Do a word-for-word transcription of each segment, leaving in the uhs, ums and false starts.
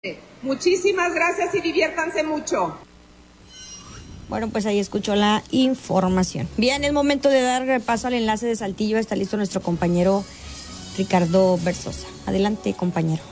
Muchísimas gracias y diviértanse mucho. Bueno, pues ahí escuchó la información. Bien, es momento de dar paso al enlace de Saltillo. Está listo nuestro compañero Ricardo Versosa. Adelante, compañero.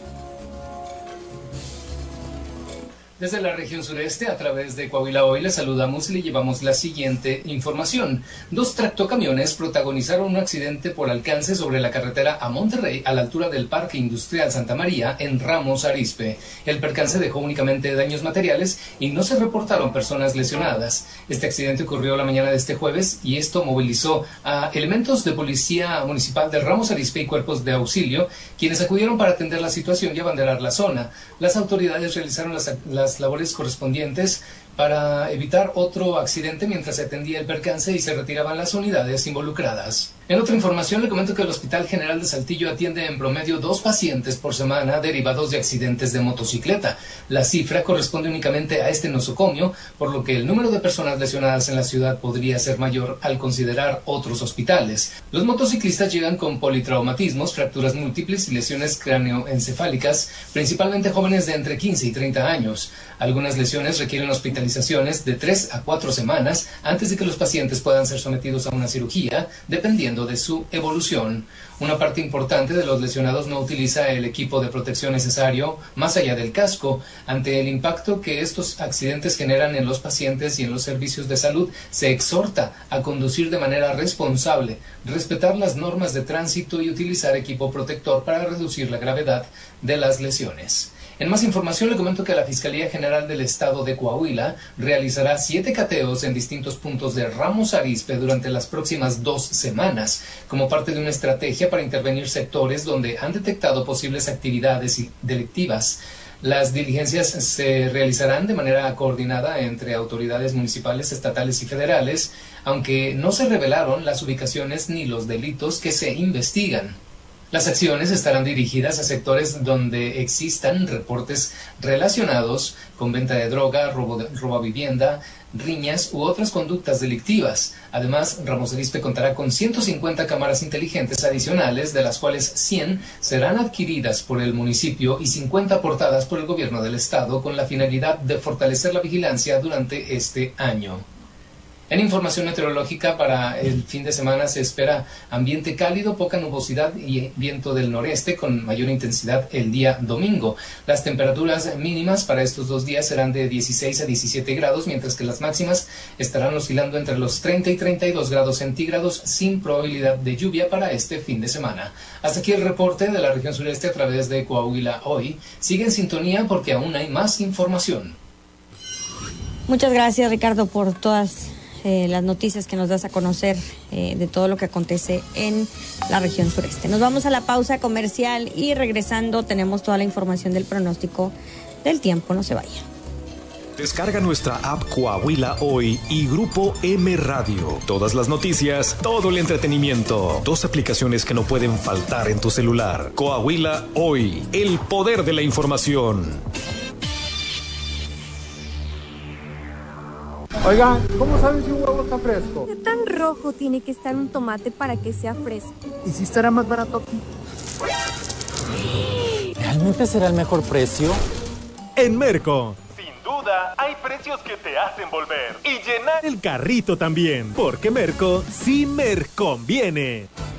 Desde la región sureste, a través de Coahuila Hoy, le saludamos y le llevamos la siguiente información. Dos tractocamiones protagonizaron un accidente por alcance sobre la carretera a Monterrey, a la altura del Parque Industrial Santa María, en Ramos Arizpe. El percance dejó únicamente daños materiales y no se reportaron personas lesionadas. Este accidente ocurrió la mañana de este jueves y esto movilizó a elementos de policía municipal de Ramos Arizpe y cuerpos de auxilio, quienes acudieron para atender la situación y abanderar la zona. Las autoridades realizaron las, las labores correspondientes para evitar otro accidente mientras se atendía el percance y se retiraban las unidades involucradas. En otra información le comento que el Hospital General de Saltillo atiende en promedio dos pacientes por semana derivados de accidentes de motocicleta. La cifra corresponde únicamente a este nosocomio, por lo que el número de personas lesionadas en la ciudad podría ser mayor al considerar otros hospitales. Los motociclistas llegan con politraumatismos, fracturas múltiples y lesiones cráneoencefálicas, principalmente jóvenes de entre quince y treinta años. Algunas lesiones requieren hospitalizaciones de tres a cuatro semanas antes de que los pacientes puedan ser sometidos a una cirugía, dependiendo de su evolución. Una parte importante de los lesionados no utiliza el equipo de protección necesario más allá del casco. Ante el impacto que estos accidentes generan en los pacientes y en los servicios de salud, se exhorta a conducir de manera responsable, respetar las normas de tránsito y utilizar equipo protector para reducir la gravedad de las lesiones. En más información le comento que la Fiscalía General del Estado de Coahuila realizará siete cateos en distintos puntos de Ramos Arizpe durante las próximas dos semanas, como parte de una estrategia para intervenir sectores donde han detectado posibles actividades delictivas. Las diligencias se realizarán de manera coordinada entre autoridades municipales, estatales y federales, aunque no se revelaron las ubicaciones ni los delitos que se investigan. Las acciones estarán dirigidas a sectores donde existan reportes relacionados con venta de droga, robo de, robo a vivienda, riñas u otras conductas delictivas. Además, Ramos Arizpe contará con ciento cincuenta cámaras inteligentes adicionales, de las cuales cien serán adquiridas por el municipio y cincuenta aportadas por el gobierno del estado con la finalidad de fortalecer la vigilancia durante este año. En información meteorológica, para el fin de semana se espera ambiente cálido, poca nubosidad y viento del noreste con mayor intensidad el día domingo. Las temperaturas mínimas para estos dos días serán de dieciséis a diecisiete grados, mientras que las máximas estarán oscilando entre los treinta y treinta y dos grados centígrados sin probabilidad de lluvia para este fin de semana. Hasta aquí el reporte de la región sureste a través de Coahuila Hoy. Sigue en sintonía porque aún hay más información. Muchas gracias, Ricardo, por todas Eh, las noticias que nos das a conocer eh, de todo lo que acontece en la región sureste. Nos vamos a la pausa comercial y regresando tenemos toda la información del pronóstico del tiempo. No se vaya. Descarga nuestra app Coahuila Hoy y Grupo M Radio. Todas las noticias, todo el entretenimiento. Dos aplicaciones que no pueden faltar en tu celular. Coahuila Hoy, el poder de la información. Oigan, ¿cómo saben si un huevo está fresco? ¿Qué tan rojo tiene que estar un tomate para que sea fresco? ¿Y si estará más barato aquí? ¿Realmente será el mejor precio? En Merco. Sin duda, hay precios que te hacen volver y llenar el carrito también, porque Merco sí me conviene.